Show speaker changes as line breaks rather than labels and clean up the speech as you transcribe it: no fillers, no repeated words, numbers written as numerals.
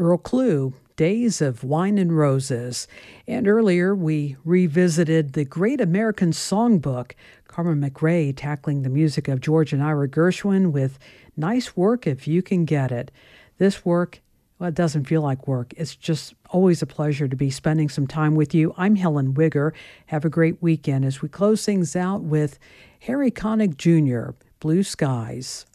Earl Klugh, Days of Wine and Roses. And earlier, we revisited the Great American Songbook, Carmen McRae tackling the music of George and Ira Gershwin with Nice Work If You Can Get It. This work, well, it doesn't feel like work. It's just always a pleasure to be spending some time with you. I'm Helen Wigger. Have a great weekend as we close things out with Harry Connick Jr., Blue Skies.